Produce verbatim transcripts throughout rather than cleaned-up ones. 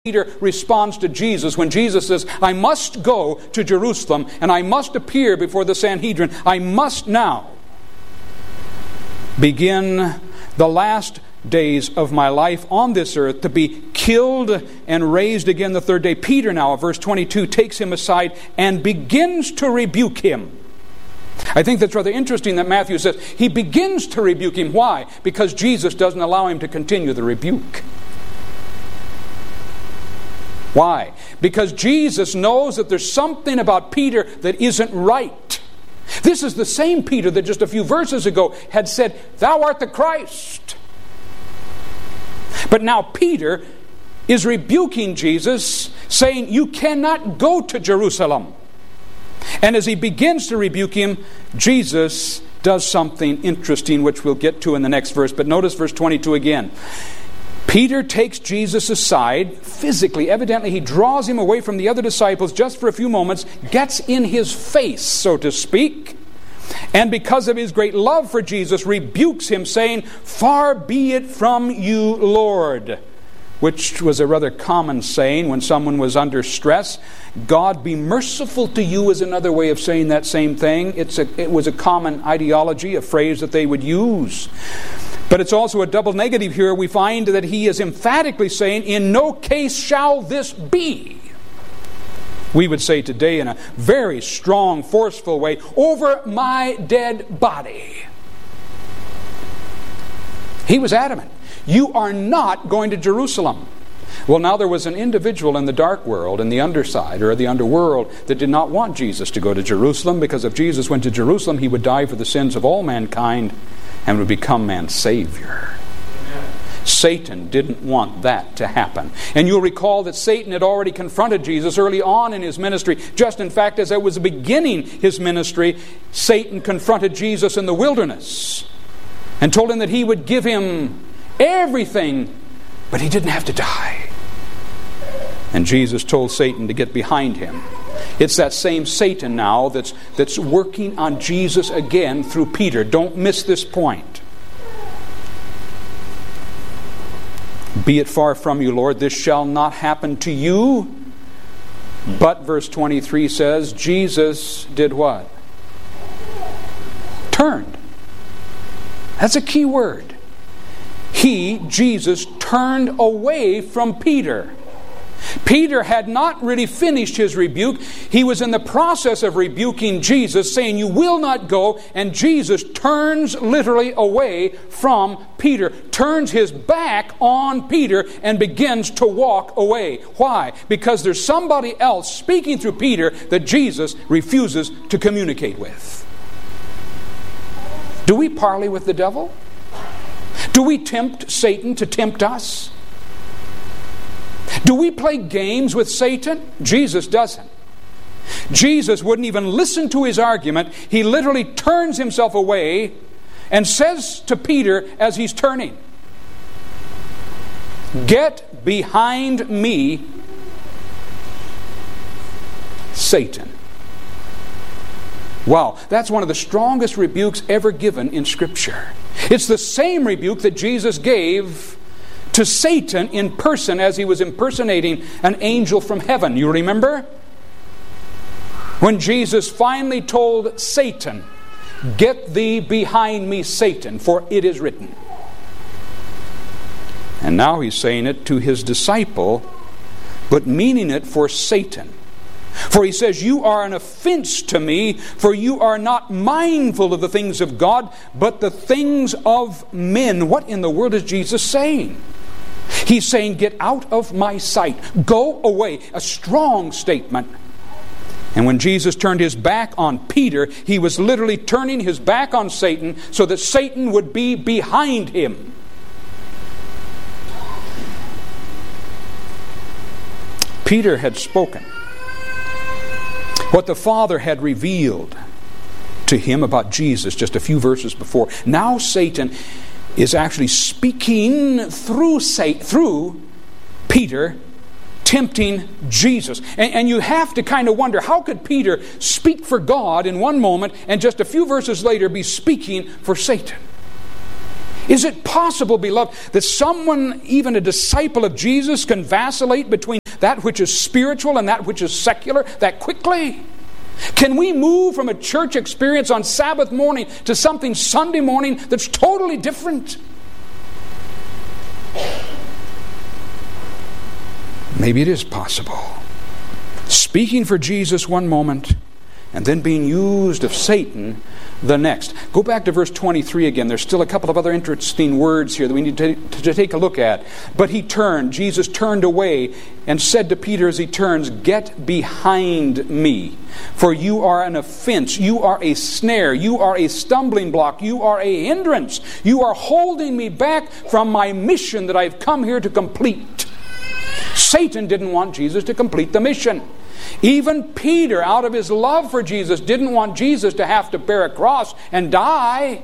Peter responds to Jesus when Jesus says, I must go to Jerusalem and I must appear before the Sanhedrin. I must now begin the last days of my life on this earth to be killed and raised again the third day. Peter now, verse twenty-two, takes him aside and begins to rebuke him. I think that's rather interesting that Matthew says he begins to rebuke him. Why? Because Jesus doesn't allow him to continue the rebuke. Why? Because Jesus knows that there's something about Peter that isn't right. This is the same Peter that just a few verses ago had said, Thou art the Christ. But now Peter is rebuking Jesus, saying, You cannot go to Jerusalem. And as he begins to rebuke him, Jesus does something interesting, which we'll get to in the next verse. But notice verse twenty-two again. Peter takes Jesus aside physically. Evidently, he draws him away from the other disciples just for a few moments, gets in his face, so to speak, and because of his great love for Jesus, rebukes him, saying, Far be it from you, Lord. Which was a rather common saying when someone was under stress. God be merciful to you is another way of saying that same thing. It's a, it was a common ideology, a phrase that they would use. But it's also a double negative here. We find that he is emphatically saying, in no case shall this be. We would say today in a very strong, forceful way, over my dead body. He was adamant. You are not going to Jerusalem. Well, now there was an individual in the dark world, in the underside, or the underworld, that did not want Jesus to go to Jerusalem, because if Jesus went to Jerusalem, he would die for the sins of all mankind and would become man's Savior. Amen. Satan didn't want that to happen. And you'll recall that Satan had already confronted Jesus early on in his ministry. Just in fact, as it was beginning his ministry, Satan confronted Jesus in the wilderness and told him that he would give him everything, but he didn't have to die. And Jesus told Satan to get behind him. It's that same Satan now that's, that's working on Jesus again through Peter. Don't miss this point. Be it far from you, Lord, this shall not happen to you. But verse twenty-three says, Jesus did what? Turned. That's a key word. He, Jesus, turned away from Peter. Peter had not really finished his rebuke. He was in the process of rebuking Jesus, saying, You will not go. And Jesus turns literally away from Peter, turns his back on Peter, and begins to walk away. Why? Because there's somebody else speaking through Peter that Jesus refuses to communicate with. Do we parley with the devil? Do we tempt Satan to tempt us? Do we play games with Satan? Jesus doesn't. Jesus wouldn't even listen to his argument. He literally turns himself away and says to Peter as he's turning, Get behind me, Satan. Wow, that's one of the strongest rebukes ever given in Scripture. It's the same rebuke that Jesus gave to Satan in person as he was impersonating an angel from heaven. You remember? When Jesus finally told Satan, Get thee behind me, Satan, for it is written. And now he's saying it to his disciple, but meaning it for Satan. For he says, You are an offense to me, for you are not mindful of the things of God, but the things of men. What in the world is Jesus saying? He's saying, Get out of my sight. Go away. A strong statement. And when Jesus turned his back on Peter, he was literally turning his back on Satan so that Satan would be behind him. Peter had spoken what the Father had revealed to him about Jesus just a few verses before. Now Satan is actually speaking through Satan, through Peter, tempting Jesus. And, and you have to kind of wonder, how could Peter speak for God in one moment and just a few verses later be speaking for Satan? Is it possible, beloved, that someone, even a disciple of Jesus, can vacillate between that which is spiritual and that which is secular that quickly? Can we move from a church experience on Sabbath morning to something Sunday morning that's totally different? Maybe it is possible. Speaking for Jesus one moment, and then being used of Satan the next. Go back to verse twenty-three again. There's still a couple of other interesting words here that we need to, to take a look at. But he turned, Jesus turned away and said to Peter as he turns, "Get behind me, for you are an offense, you are a snare, you are a stumbling block, you are a hindrance. You are holding me back from my mission that I've come here to complete." Satan didn't want Jesus to complete the mission. Even Peter, out of his love for Jesus, didn't want Jesus to have to bear a cross and die.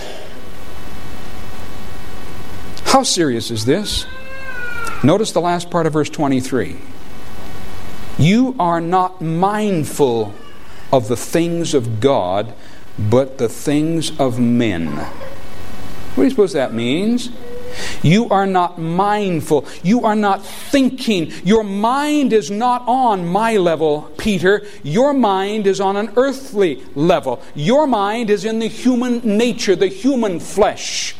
How serious is this? Notice the last part of verse twenty-three. You are not mindful of the things of God, but the things of men. What do you suppose that means? You are not mindful. You are not thinking. Your mind is not on my level, Peter. Your mind is on an earthly level. Your mind is in the human nature, the human flesh.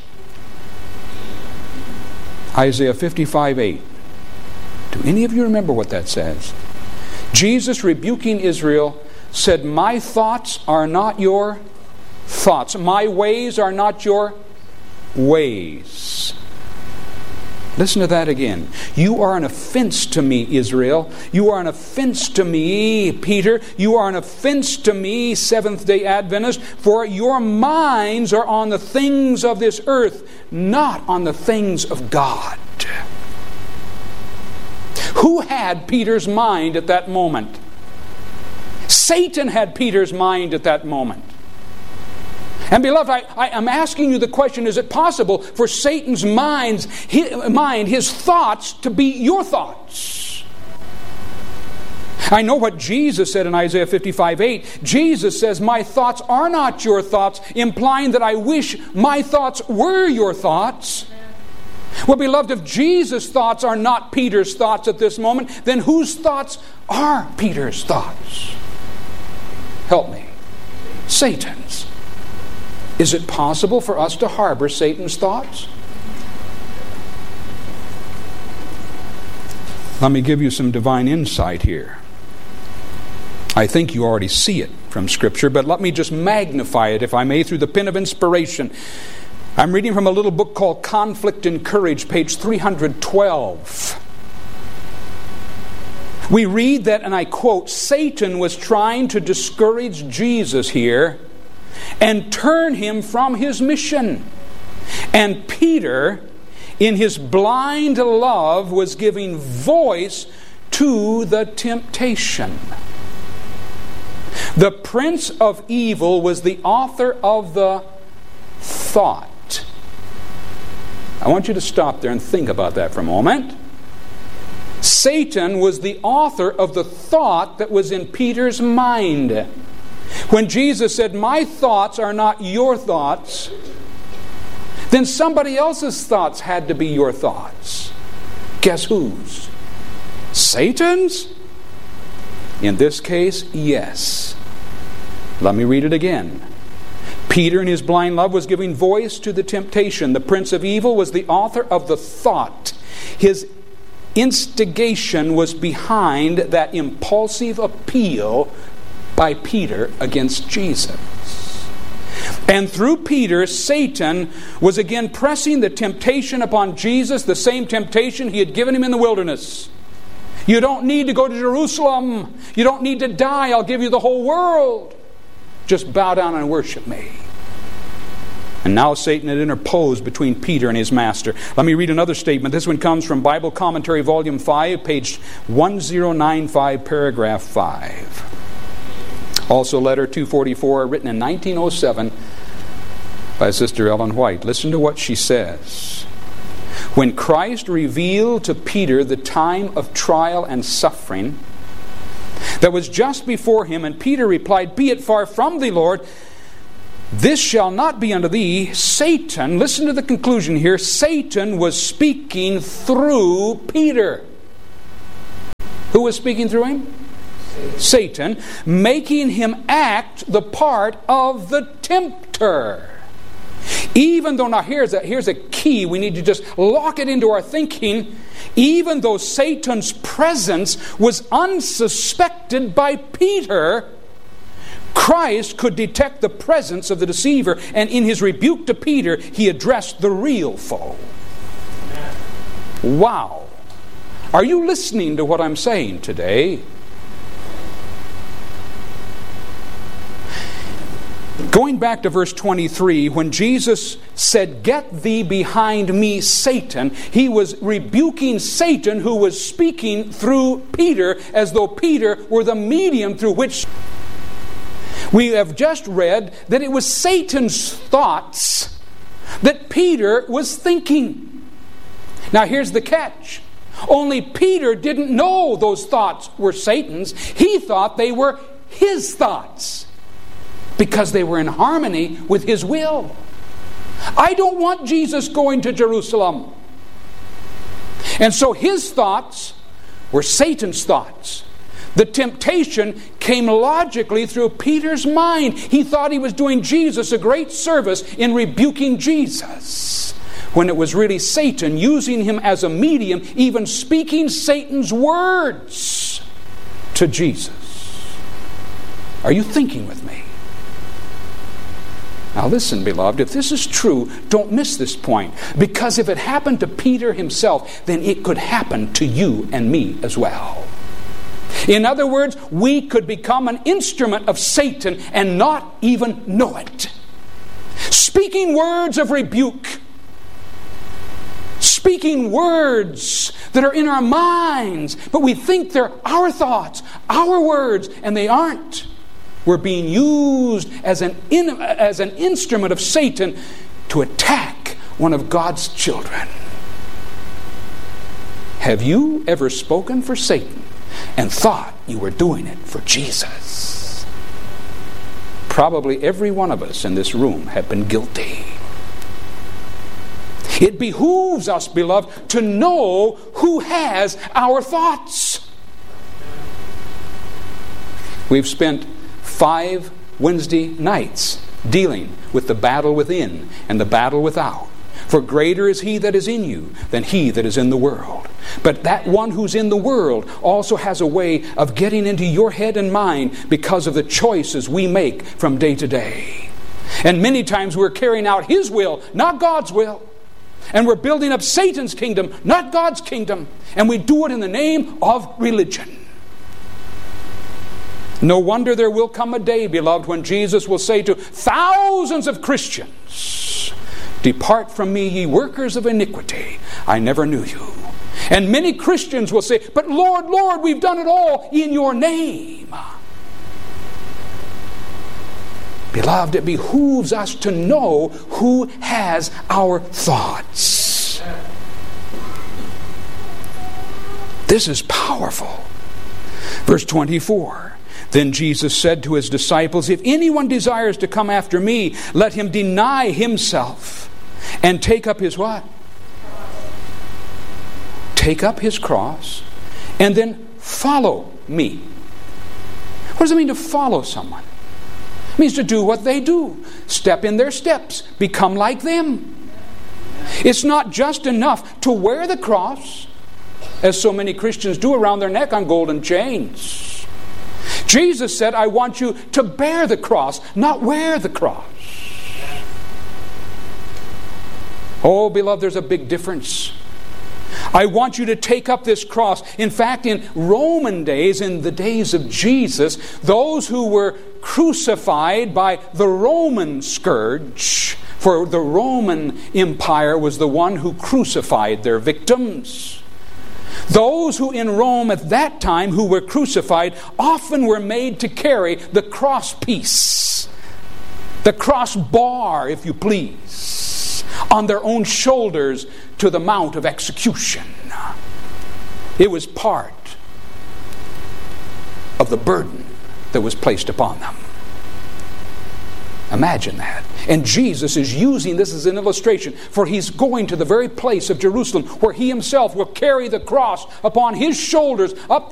Isaiah fifty-five eight. Do any of you remember what that says? Jesus, rebuking Israel, said, "My thoughts are not your thoughts. My ways are not your ways." Listen to that again. You are an offense to me, Israel. You are an offense to me, Peter. You are an offense to me, Seventh-day Adventist, for your minds are on the things of this earth, not on the things of God. Who had Peter's mind at that moment? Satan had Peter's mind at that moment. And beloved, I, I am asking you the question, is it possible for Satan's minds, his, mind, his thoughts, to be your thoughts? I know what Jesus said in Isaiah fifty-five eight. Jesus says, "My thoughts are not your thoughts," implying that I wish my thoughts were your thoughts. Well, beloved, if Jesus' thoughts are not Peter's thoughts at this moment, then whose thoughts are Peter's thoughts? Help me. Satan's. Is it possible for us to harbor Satan's thoughts? Let me give you some divine insight here. I think you already see it from Scripture, but let me just magnify it, if I may, through the pen of inspiration. I'm reading from a little book called Conflict and Courage, page three hundred twelve. We read that, and I quote, "Satan was trying to discourage Jesus here and turn him from his mission. And Peter, in his blind love, was giving voice to the temptation." The prince of evil was the author of the thought. I want you to stop there and think about that for a moment. Satan was the author of the thought that was in Peter's mind. When Jesus said, "My thoughts are not your thoughts," then somebody else's thoughts had to be your thoughts. Guess whose? Satan's? In this case, yes. Let me read it again. Peter, in his blind love, was giving voice to the temptation. The prince of evil was the author of the thought. His instigation was behind that impulsive appeal by Peter against Jesus. And through Peter, Satan was again pressing the temptation upon Jesus, the same temptation he had given him in the wilderness. "You don't need to go to Jerusalem. You don't need to die. I'll give you the whole world. Just bow down and worship me." And now Satan had interposed between Peter and his master. Let me read another statement. This one comes from Bible Commentary, Volume five, page one thousand ninety-five, paragraph five. Also letter two forty-four, written in nineteen oh seven by Sister Ellen White. Listen to what she says. When Christ revealed to Peter the time of trial and suffering that was just before him, and Peter replied, "Be it far from thee, Lord," This shall not be unto thee. Satan, listen to the conclusion here, Satan was speaking through Peter. Who was speaking through him? Satan, making him act the part of the tempter. Even though, now here's a, here's a key, we need to just lock it into our thinking. Even though Satan's presence was unsuspected by Peter, Christ could detect the presence of the deceiver, and in his rebuke to Peter, he addressed the real foe. Wow. Are you listening to what I'm saying today? Going back to verse twenty-three, when Jesus said, "Get thee behind me, Satan," he was rebuking Satan, who was speaking through Peter, as though Peter were the medium through which... We have just read that it was Satan's thoughts that Peter was thinking. Now here's the catch. Only Peter didn't know those thoughts were Satan's. He thought they were his thoughts, because they were in harmony with his will. I don't want Jesus going to Jerusalem. And so his thoughts were Satan's thoughts. The temptation came logically through Peter's mind. He thought he was doing Jesus a great service in rebuking Jesus, when it was really Satan using him as a medium, even speaking Satan's words to Jesus. Are you thinking with me? Now listen, beloved, if this is true, don't miss this point. Because if it happened to Peter himself, then it could happen to you and me as well. In other words, we could become an instrument of Satan and not even know it. Speaking words of rebuke. Speaking words that are in our minds, but we think they're our thoughts, our words, and they aren't. We're being used as an, in, as an instrument of Satan to attack one of God's children. Have you ever spoken for Satan and thought you were doing it for Jesus? Probably every one of us in this room have been guilty. It behooves us, beloved, to know who has our thoughts. We've spent five Wednesday nights dealing with the battle within and the battle without. For greater is he that is in you than he that is in the world. But that one who's in the world also has a way of getting into your head and mind because of the choices we make from day to day. And many times we're carrying out his will, not God's will. And we're building up Satan's kingdom, not God's kingdom. And we do it in the name of religion. No wonder there will come a day, beloved, when Jesus will say to thousands of Christians, "Depart from me, ye workers of iniquity. I never knew you." And many Christians will say, "But Lord, Lord, we've done it all in your name." Beloved, it behooves us to know who has our thoughts. This is powerful. Verse twenty-four. Then Jesus said to his disciples, "If anyone desires to come after me, let him deny himself and take up his" what? Take up his cross and then follow me. What does it mean to follow someone? It means to do what they do. Step in their steps. Become like them. It's not just enough to wear the cross, as so many Christians do around their neck on golden chains. Jesus said, "I want you to bear the cross, not wear the cross." Oh, beloved, there's a big difference. I want you to take up this cross. In fact, in Roman days, in the days of Jesus, those who were crucified by the Roman scourge, for the Roman Empire was the one who crucified their victims. Those who in Rome at that time who were crucified often were made to carry the cross piece, the cross bar, if you please, on their own shoulders to the mount of execution. It was part of the burden that was placed upon them. Imagine that. And Jesus is using this as an illustration, for he's going to the very place of Jerusalem where he himself will carry the cross upon his shoulders up